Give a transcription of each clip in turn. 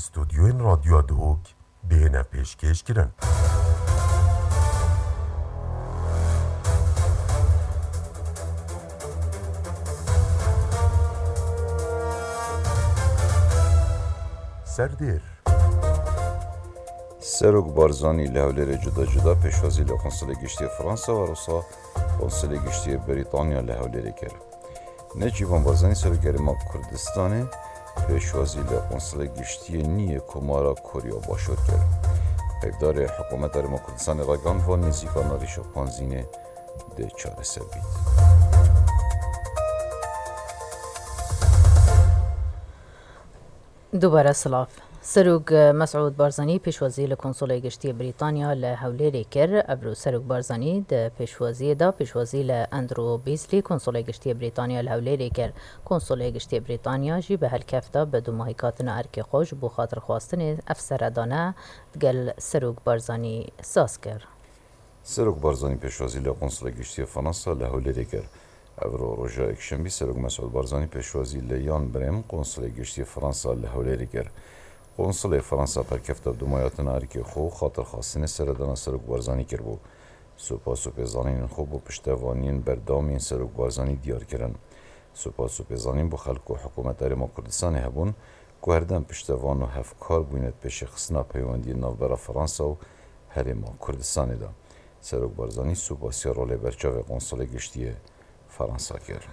استودیوین رادیو دوک بهنه پیشکش کرن. سردیر سروک بارزانی لهولیر جدا جدا پیشوازی لقنصل گشتی فرانسا و روسا قنصل گشتی بریتانیا لهولیر کرد. نجیبان بارزانی سروکر ما کردستانه پیشوازی لقنصل گشتی نیه کمارا کوریا باشد کرد. پیدار حکومت ما کردستان راگان و نزیکان ریش و پانزینه ده چاره سر بید. دوباره سلاف سروک مسعود بارزانی پیشوازی لکنسول گشتی بریتانیا لهولیر کر ابرو سروک بارزانی ده پیشوازی لاندرو بیزلی کنسول گشتی بریتانیا لهولیر کر کنسول گشتی بریتانیا جی به هلکفتا به دو ماهیکاتنا ارک خوش بو خاطر خواستن افسردانه گل سروک بارزانی ساز کر. سروک بارزانی پیشوازی لکنسول گشتی فرانسا لهولیر کر ابرو روژا اکشنبی سروک مسعود بارزانی پیشوازی لیان برم کنسول گشتی فرانسا لهولیر کر قنصل فرانسا پرکفت دو مایات ناریک خو خاطر خواستن سردان سروک بارزانی کرد بو سپاس و پیزانین خوب و پشتوانین بردامین سروک بارزانی دیار کردن سپاس و پیزانین بو خلق و حکومت ما کردستان هبون که هردن پشتوان و هفکار بویند پیش خصنا پیوندی نوبرا فرانسا و هرما کردستان دا سروک بارزانی سپاسی رول برچاو قنصل گشتی فرانسا کرد.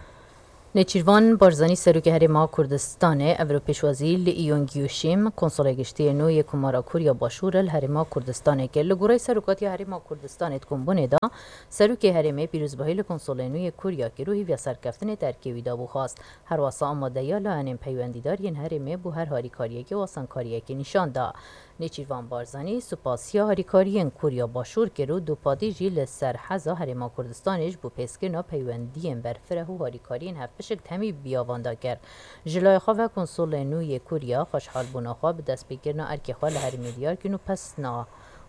نچیروان بارزانی سروک هرما کردستانه اولو پیشوازی لیون گیوشیم کنسول گشتی نوی کمارا کوریا باشور هرما کردستانه که لگورای سروکاتی هرما کردستانه تکمبونه دا سروک هرمه پیروزباهی کنسول نوی کوریا که روحی و سرکفتن ترکیبی دا بو خواست هر واسه آماده یا لانم پیوندیدار ین هرمه بو هر هاریکاریه که واسن کاریه که نشان دا نچیروان بارزانی سپاسیا هاریکاریین کوریا باشور که رو دو پادی جیل سرحزا هرما کردستانش بو پیسکرنا پیوندین برفره و هاریکاریین هفت تمی بیاواندا کرد. جلای خواه کنسول نوی کوریا خوشحال بونا خواه به دست بگیرنا ارکی خواه لهرمی دیار کنو پس نا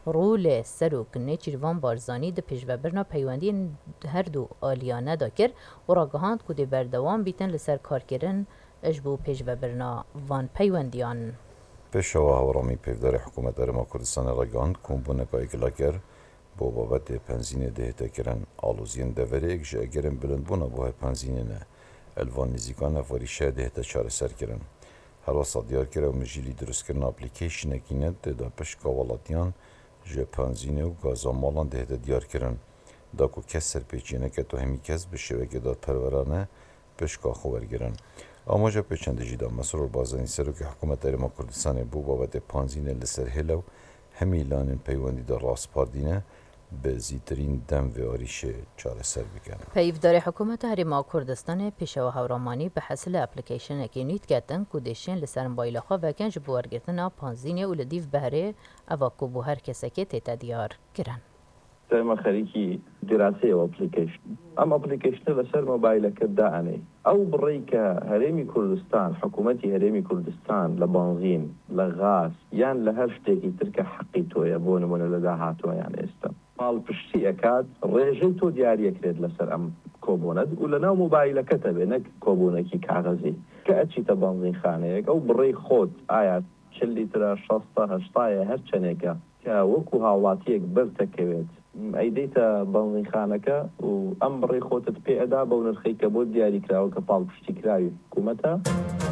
رول سروک نچیروان بارزانی ده پیش و برنا پیوندی هر دو آلیانه دا کرد و راگهاند که ده بردوان بیتن لسر کار کرن اجبو پیش و برنا وان پیوندیان. پیشوا هورامی پیفدار حکومت ما کردستان راگهاند کنبونه که اگلا کرد با بابت پنزینه دهتا کرن آلوزین دوره اگجه اگرن بلند بونا بوه پنزینه نه الوان نزیکان افوری شاید هتا چاره سر کرن. هر واسه دیار کرده و مجیلی درست کرن اپلیکیشن اکینه دا پشکا والاتیان جه پنزینه و گازا مالان ده هتا دیار کرن. دا که کس سر پیچینه که تو همی کس بشه که داد پرورانه پشکا خوبر گرن. اما جا پیچنده جیدا مسرور بازانی سرو که حکومت ما کردستان بو بابت پنزینه لسر هلو همی لانن پیوندی دا راست پاردینه به زیترین دم و آریش چاره سر بکنه. پیفدار حکومت هرما کردستان پیشوا هورامانی به حاصل اپلیکیشن که نیت کردن کودشین لسر موبایل خو و کنج بوارگرتن پانزینه و لدیف بهره اواکو بو هر کسی که تیتا دیار کرن. سرما خريكي دراسية وابليكيشن ابليكيشن لسر موبايلك دعني او بريك هريمي كردستان حكومتي هريمي كردستان لبنزين لغاز يعني لهرشتكي تركا حقيتو يبون من لداهاتو يعني استا مال بشتي اكاد ريجيتو دياري كريد لسر ام كوبوند ولنا موبايل كتب انك كوبونكي كاغزي كاتشي تبنزين خانيك او بري خود ايات شلي ترى شاسطه هشطايه هرچنيكا كوكو هاواتيك برتكويت اي ديتا بنزين خانكا و امبري خوتت بي ادا بون الخيكه بود دياري كراو كبال بشتي كراوي حكومتها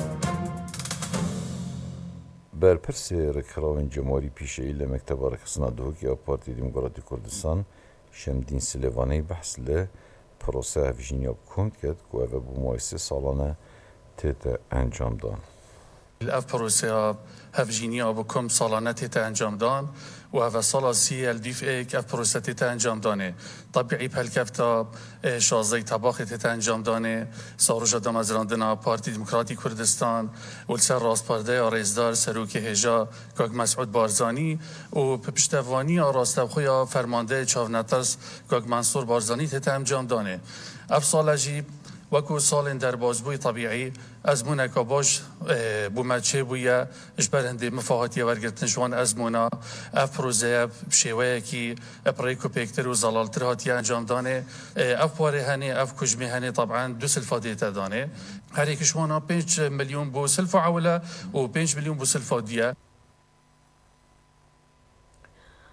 برپرسی رکراوین جمهوری پیشه‌ای لمکتب رخصنا دوکی یا پارتی دموکراتی کردستان شمدین سلیوانی بحث له پروسه هفجینیا بکند کرد که او بو مایسه سالانه تیت انجام دان. اف پروسه هفجینیا بکم سالانه تیت انجام دان و هوا سالا سی الدیف ایک اف پروسه تیت انجام دانه طبیعی پلکفتا شازده طباخ تیت انجام دانه ساروجا دمازراندنا پارتی دموکراتی کردستان و لسر راست پارده آریزدار سروک هجا کاک مسعود بارزانی و پشتوانی راست خویا فرمانده چاونتاس کاک منصور بارزانی تیت انجام دانه اف سالا جی وکو سال در بازبوی طبیعی ازمونه که باش بومچه بویا اجبرنده مفاهاتی ورگرتن جوان ازمونا اف پروژه بشیوه کی اپریکو پیکتر و زلالتر هاتی انجام دانه اف پاره هنی اف کجمی هنی طبعا دو سلفا دیتا دانه هر یک شوانا 5 میلیون بو سلفا عوله و 5 میلیون بو سلفا دیه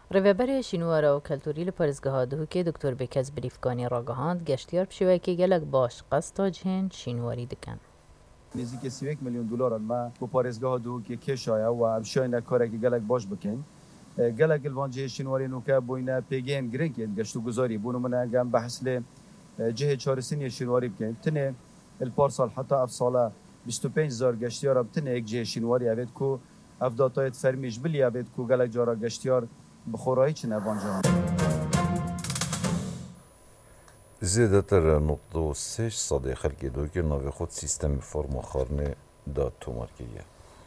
ریوبر شینوارا و کلتوری لپارزگاه دهو که دکتر بکز بریفکانی راگهاند گشتیار بشوه که گلک باش قصد جهن شینواری دکن. نزدیک 31 میلیون دلار ما با پارێزگاها دووکێ کێشایە و ئەمشایە کارێکی گەلک باش بکەین گەلک گلوانجێ شینواری نوکە بووینە پێگەیان گرنگێن گەشت و گوزاری بوون منە گەم بەحس لێ جهه چارەسینی شینواری بکەین تنێ الپارسال حتا ئەف ساڵە 25000 گەشتیارە بتنێ یەک جهه شینواری ئەبێت کو ئەف داتایەت فەرمیش بلی ئەبێت کو گەلک جارە گەشتیار بخۆڕایی چ نەڤانجان زیادتر نقطه 6 صدای خلقی دو که نوی خود سیستم فرما خارنه دا تومارکیه.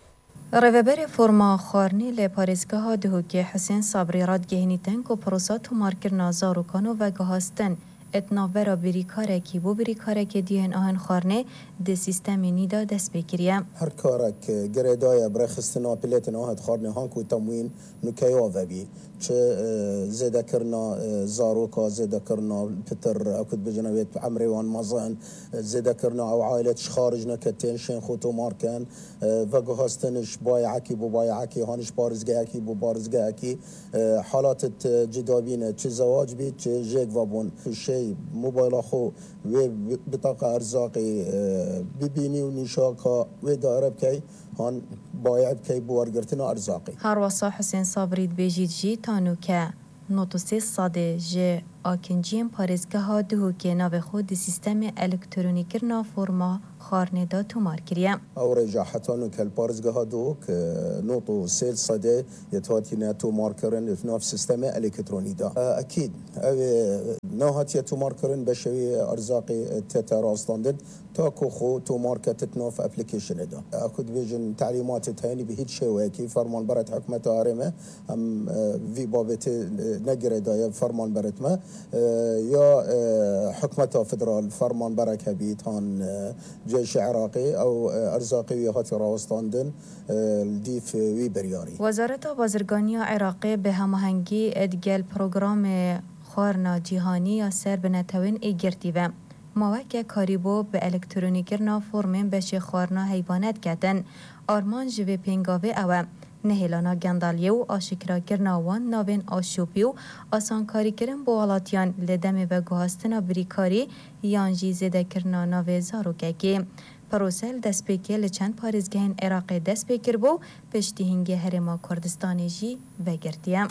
ریوبر فرما خارنی لپارزگاه دهو که حسین صبری راد گهنیتن که پروسا تومارکرنا زاروکانو و گهاستن اتناورا بریکاره کی بو بریکاره که دیهن آهن خارنه ده سیستم نیدا دست بکریه. هر کارک گردای برخستنا پلیتن آهد خارنه هانکو تموین نکیا و بی چه زده کرنا زاروکا زده کرنا پتر اکد بجنویت عمری وان مازن زده کرنا او عائلتش خارج نکتین شین خوتو مارکن و گهاستنش بایعکی بو بایعکی هانش بارزگاهکی بو بارزگاهکی حالات جدابینه چه زواج بید چه جگ و بون شی موبایل خو و بطاقه ارزاقی ببینی و نشاکا و داره بکی هان باید کی بوارگرتنا ارزاقی هر وصا حسین صبری بیجید جی تانو که نوتوسی ساده جه آکنجیم پارزگاه دهو که ناو خود سیستم الکترونیکر نا فرما خارنه دا تومار کریه. او رجا حتی نو که پارزگاه دهو که نوتو سیل ساده یتواتینا تومار کرن ناف سیستم الکترونی دا. اکید او نهاتی تومار کرن بشوی ارزاقی تتا راستاندن تا که خو تومار کتت ناف اپلیکیشن دا. اکد بیجن تعلیمات تانی به هیچ شوی که فرمان برات حکمت آرمه هم وی بابت نگره دای فرمان برات ما یا حکمت فدرال فرمان برکه بیت هان جيش عراقي او ارزاقي هات راوستاندن الديف وي برياري. وزارت بازرگانی عراقی به هماهنگی ادگل پروگرام خارنا جهانی یا سر بنتوین ایگرتی و موکه کاریبو به الکترونیکرنا فرمین بشه خارنا حیوانات کتن آرمان جوی پینگاوه او نهیلانا گندالیه و آشکرا کرناوان ناوین آشوپی و آسانکاری کرن بوالاتیان لدم و گوهستنا بریکاری یانجی زده کرنا ناوی زاروککی. پروسل دست پیکر لچند پارزگهن عراق دست پیکر بو پشتی هنگی هرما کردستانی جی وگرتیم.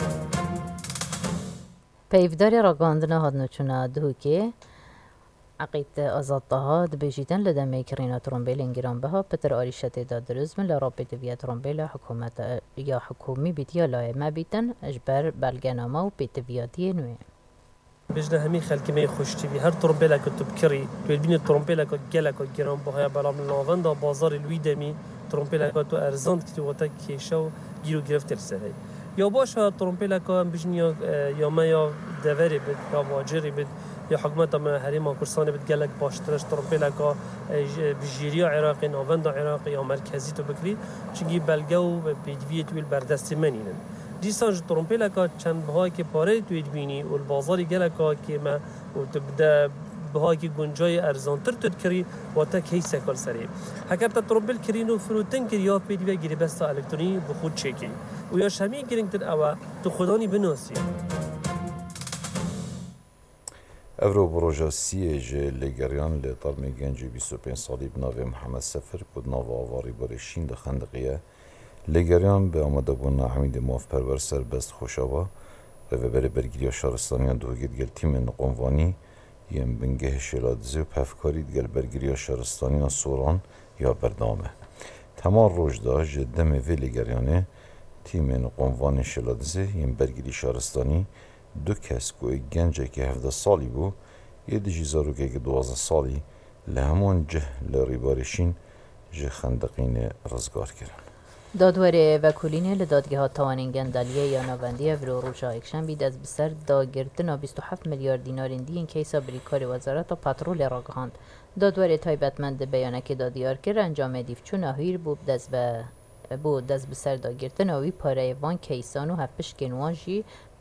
پیفداری راگاندنا هادنوچونا دهو که عقید آزادها دبیجیدن لدمه کرینا ترومبیل انگیران بها پتر آریشت دادرزم لرابط ویا ترومبیل حکومت یا حکومی بیت یا لای ما بیتن اجبر بلگنامه و بیت ویاتی نوی بجنا همي خلق ما يخشتي بي هر ترومبيلا كتب كري تبين الترومبيلا كجلك جيران بها برام لافندا بازار الويدمي ترومبيلا كتو ارزان كتو وتا كيشو جيرو گرفت السري يا باشا ترومبيلا كان بجنيا يا ما يا دوري بد يا واجري بد يا حكومه ما هريما كرسانه بتقلك باشترش ترومبيلا كا بجيريا عراقي نافندا عراقي يا مركزي تو بكري چنگي بلگو بيدويت ويل بردست منين دیسانج ترومپیلا که چند بهایی که پاره توید بینی و بازاری گله که ما و تبدا بهایی که گنجای ارزانتر تد کری و تا کی سکال سری هکر تا ترومپیل کرینو فروتن کری یا پیدی و گیری بستا الکترونی بخود چکی و یا شمی گرینگتر اوا تو خودانی بناسی افرو بروژا سیج لگریان لطالمی گنجی 25 سالی بناوی محمد سفر بود ناو آواری برشین ده خندقیه لگریان به آمده بونا حمید موف پرور سربست خوشابا و بری برگیری شهرستانیان دوگید گل تیم نقنوانی یم بنگه شلادزی و پفکاری گل برگیری شهرستانیان سوران یا بردامه تمام روش دا جدم وی لگریانه تیم نقنوانی شلادزی یم برگیری شهرستانی دو کس که گنجه که 17 سالی بو یه دیجی زاروگه که 12 سالی لهمون جه لریبارشین جه خندقین رزگار کرن دادواره وکولینه لدادگاه توانین گندالیه یا نواندیه ورو روشا اکشن بید از بسر داگرتنا 27 میلیارد دینار دی این کیسا بریکاری وزارت و پترول راگهاند. دادواره تایبتمند بیانه که دادیار کرد انجام دیفچون اهیر بود دست بسر داگرتنا وی پاره وان کیسانو هفش کنوان جی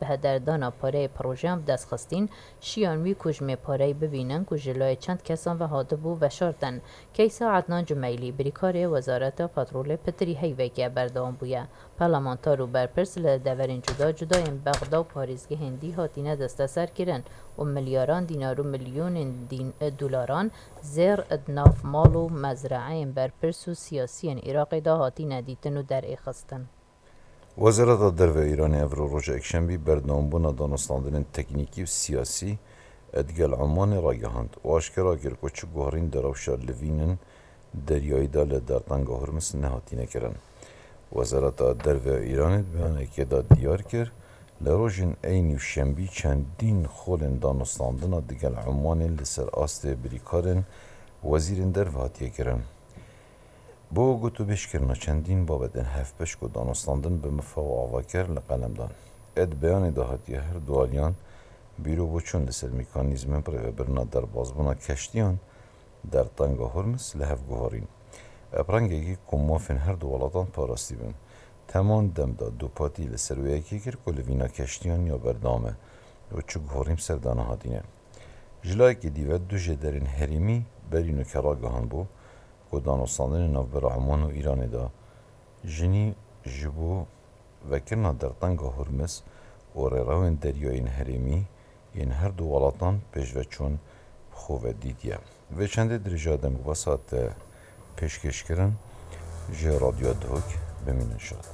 به هدردانا پاره پروژه دست خستین شیانوی کجمه پاره ببینن که جلوی چند کسان و هادبو و شارتن کیسا عدنان جمیلی بریکار وزارت پترول پتری هیوکی بردام بویا پارلمانتار و برپرس لدورین جدا این بغدا و پاریزگه هندی هاتینه دست سر کرن و میلیاران دینار و میلیون دلاران زیر ادناف مال و مزرعه برپرس و سیاسی عراق دا هاتینه دیتن و در اخستن. وزارت درو ایرانی افرو روز اکشنبی بردنامبونا دانستاندن تکنیکی و سیاسی ادگل عمان را گهاند و آشکرا کرد که چه گوهرین دراوشا لوینن دریایی دا لدارتانگا هرمس نهاتینه کرن. وزارت درو ایرانی بیانه که دا دیار کرد لروجن اینی و شنبی چندین خولن دانستاندن ادگل عمان لسر آست بریکارن وزیرن درو هاتیه کرن. بو گوتو بیش کرنا چندین بابدن هف بش کو دانستاندن به مفاو آواکر لقلمدان. اد بیان دهاتی هر دوالیان بیرو بچون لسر میکانیزم برنا در بازبونا کشتیان در تانگا هرمس لحف گوهارین. اپرانگی کموافن هر دوالاتان پاراستی بن. تمان دم دا دو پاتی لسر ویکی کر کلوینا کشتیان یا بردامه و چو گوهاریم سردانه هاتینه. جلای که دیوه دو جدرین هریمی برینو کرا گهان بو و دانستاندن نوبر عمان و ایران دا جنی جبو وکرنا در تنگا هرمز و روین دریاین هریمی این هر دو ولاتان پیش و چون خوب دیدیه و چند درجه دم بسات پیشکش کرن جه رادیو دهوک بمینن شد.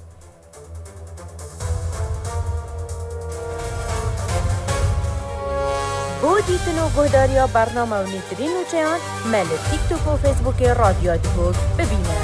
بو دیتن و گهداریا برنامه و نیترین و چیان مل تیک توک و فیسبوک رادیو دهوک ببینن.